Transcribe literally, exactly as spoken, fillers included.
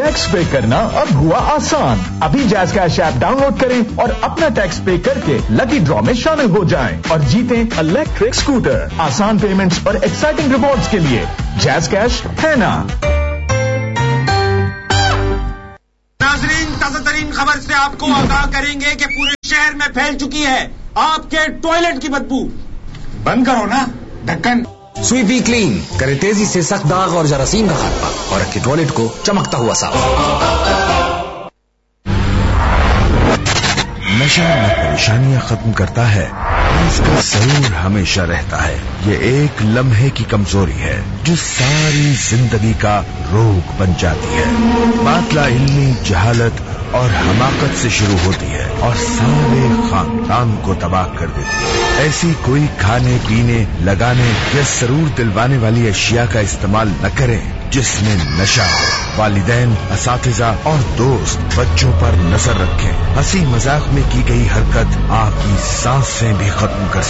Tax पे करना अब हुआ आसान। अभी जैज़ कैश ऐप डाउनलोड करें और अपना टैक्स पे करके लकी ड्रॉ में शामिल हो जाएं और जीतें इलेक्ट्रिक स्कूटर। आसान पेमेंट्स और एक्साइटिंग रिवॉर्ड्स के लिए जैज़ कैश है ना। नाज़रीन, ताज़ा तरीन खबर से आपको आगाह करेंगे कि पूरे शहर में फैल चुकी है आपके टॉयलेट की बदबू। बंद करो ना ढक्कन। स्वीपी क्लीन करे तेजी से सख्त दाग और जरासीम का खात्मा और रखे टॉयलेट को चमकता हुआ साफ। नशा न परेशानियां खत्म करता है, इसका जरूर हमेशा रहता है। ये एक लम्हे की कमजोरी है जो सारी जिंदगी का रोग बन जाती है। बात लाइल्मी, जहालत और हमाकत से शुरू होती है और सारे खानदान को तबाह कर देती है। ऐसी कोई खाने पीने, लगाने या सरूर दिलवाने वाली अशिया का इस्तेमाल न करें जिसमें नशा हो। वालिदैन, असातिज़ा और दोस्त बच्चों पर नजर रखें। हंसी मजाक में की गई हरकत आपकी सांसें भी खत्म कर